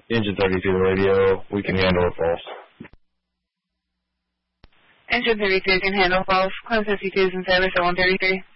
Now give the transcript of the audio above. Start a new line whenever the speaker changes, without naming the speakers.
Engine 32 radio, we can handle a false.
Engine 32 can handle false. Close SC2s in service at 133.